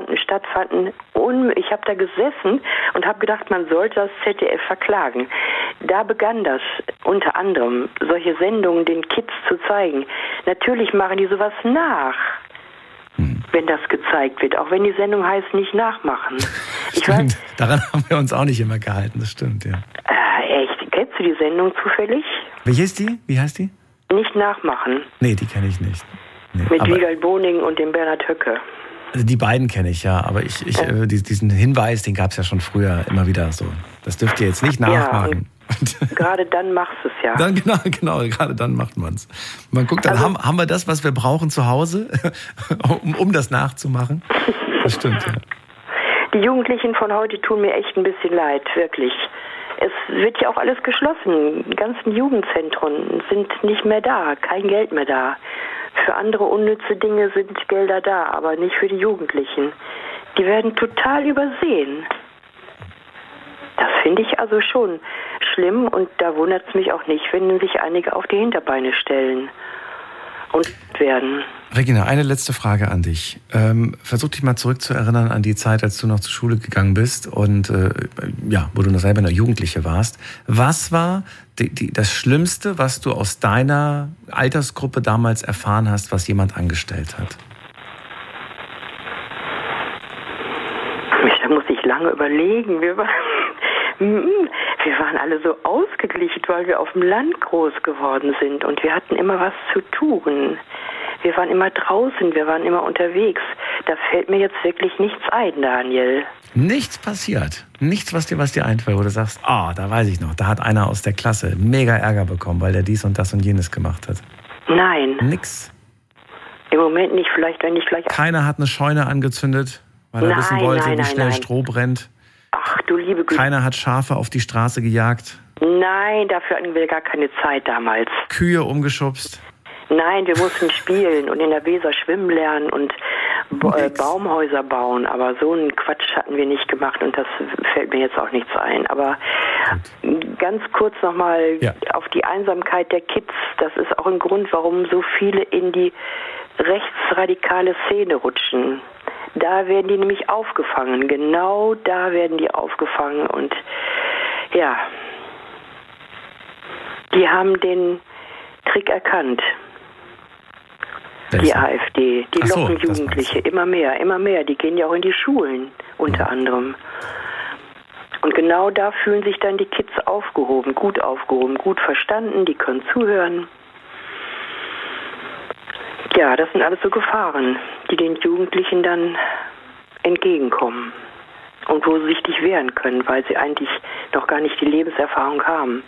stattfanden. Ich habe da gesessen und habe gedacht, man sollte das ZDF verklagen. Da begann das unter anderem, solche Sendungen den Kids zu zeigen. Natürlich machen die sowas nach, wenn das gezeigt wird. Auch wenn die Sendung heißt, nicht nachmachen. Stimmt, daran haben wir uns auch nicht immer gehalten, das stimmt, ja. Echt? Kennst du die Sendung zufällig? Wie heißt die? Nicht nachmachen. Nee, die kenne ich nicht. Nee, mit Wiegald Boning und dem Bernhard Höcke. Also die beiden kenne ich, ja, aber diesen Hinweis, den gab es ja schon früher immer wieder so. Das dürft ihr jetzt nicht nachmachen. Ja, gerade dann machst du es ja. Dann, genau, gerade dann macht man es. Man guckt dann, haben wir das, was wir brauchen zu Hause, um das nachzumachen? Das stimmt, ja. Die Jugendlichen von heute tun mir echt ein bisschen leid, wirklich. Es wird ja auch alles geschlossen. Die ganzen Jugendzentren sind nicht mehr da, kein Geld mehr da. Für andere unnütze Dinge sind Gelder da, aber nicht für die Jugendlichen. Die werden total übersehen. Das finde ich also schon schlimm und da wundert es mich auch nicht, wenn sich einige auf die Hinterbeine stellen und werden. Regina, eine letzte Frage an dich. Versuch dich mal zurückzuerinnern an die Zeit, als du noch zur Schule gegangen bist und wo du noch selber eine Jugendliche warst. Was war das Schlimmste, was du aus deiner Altersgruppe damals erfahren hast, was jemand angestellt hat? Da muss ich lange überlegen. Wir waren alle so ausgeglichen, weil wir auf dem Land groß geworden sind und wir hatten immer was zu tun. Wir waren immer draußen, wir waren immer unterwegs. Da fällt mir jetzt wirklich nichts ein, Daniel. Nichts passiert? Nichts, was dir einfällt, wo du sagst, da weiß ich noch, da hat einer aus der Klasse mega Ärger bekommen, weil der dies und das und jenes gemacht hat? Nein. Nix? Im Moment nicht, vielleicht, wenn ich gleich... Keiner hat eine Scheune angezündet, weil er wissen wollte, wie schnell Stroh brennt? Ach, du liebe Güte. Keiner hat Schafe auf die Straße gejagt? Nein, dafür hatten wir gar keine Zeit damals. Kühe umgeschubst? Nein, wir mussten spielen und in der Weser schwimmen lernen und Baumhäuser bauen. Aber so einen Quatsch hatten wir nicht gemacht und das fällt mir jetzt auch nichts ein. Aber ganz kurz nochmal auf die Einsamkeit der Kids. Das ist auch ein Grund, warum so viele in die rechtsradikale Szene rutschen. Da werden die nämlich aufgefangen. Genau da werden die aufgefangen und ja, die haben den Trick erkannt. Die AfD, die locken Jugendliche immer mehr. Die gehen ja auch in die Schulen unter anderem. Und genau da fühlen sich dann die Kids aufgehoben, gut verstanden, die können zuhören. Ja, das sind alles so Gefahren, die den Jugendlichen dann entgegenkommen und wo sie sich nicht wehren können, weil sie eigentlich noch gar nicht die Lebenserfahrung haben.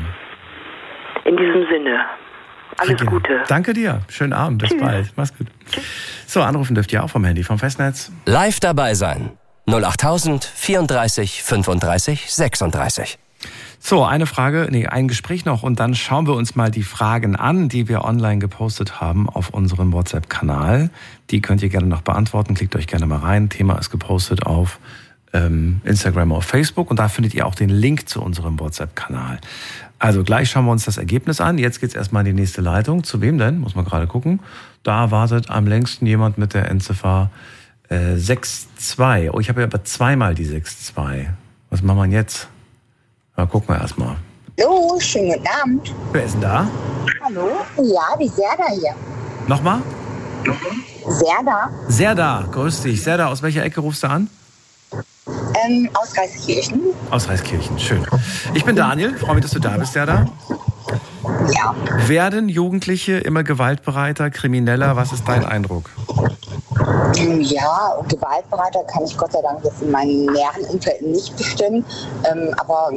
In diesem Sinne. Alles Gute. Danke dir. Schönen Abend. Bis bald. Mach's gut. So, anrufen dürft ihr auch vom Handy, vom Festnetz. Live dabei sein. 08000 34 35 36. So, ein Gespräch noch und dann schauen wir uns mal die Fragen an, die wir online gepostet haben auf unserem WhatsApp-Kanal. Die könnt ihr gerne noch beantworten. Klickt euch gerne mal rein. Thema ist gepostet auf Instagram, auf Facebook und da findet ihr auch den Link zu unserem WhatsApp-Kanal. Also gleich schauen wir uns das Ergebnis an. Jetzt geht's erstmal in die nächste Leitung. Zu wem denn? Muss man gerade gucken. Da wartet am längsten jemand mit der Endziffer 62. Oh, ich habe ja aber zweimal die 62. Was machen wir jetzt? Na, gucken wir erstmal. Hallo, schönen guten Abend. Wer ist denn da? Hallo? Ja, die Serda hier. Nochmal? Serda. Serda, grüß dich. Serda, aus welcher Ecke rufst du an? Aus Reiskirchen. Aus Reiskirchen, schön. Ich bin Daniel, freue mich, dass du da bist, Serda. Ja. Werden Jugendliche immer gewaltbereiter, krimineller? Was ist dein Eindruck? Ja, gewaltbereiter kann ich Gott sei Dank jetzt in meinem näheren Umfeld nicht bestimmen. Aber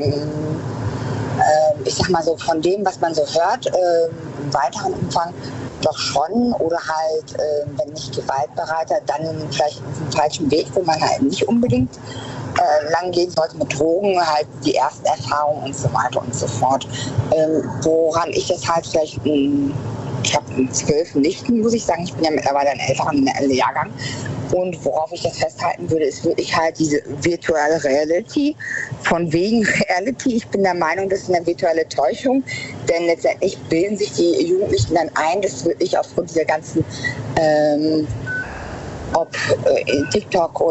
ich sag mal so, von dem, was man so hört, im weiteren Umfang doch schon. Oder halt, wenn nicht gewaltbereiter, dann vielleicht auf dem falschen Weg, wo man halt nicht unbedingt lang gehen sollte mit Drogen, halt die ersten Erfahrungen und so weiter und so fort. Woran ich das halt vielleicht, ich habe 12 Nichten, muss ich sagen, ich bin ja mittlerweile ein älteren Jahrgang. Und worauf ich das festhalten würde, ist wirklich halt diese virtuelle Reality. Von wegen Reality. Ich bin der Meinung, das ist eine virtuelle Täuschung. Denn letztendlich bilden sich die Jugendlichen dann ein, dass wirklich aufgrund dieser ganzen, ob in TikTok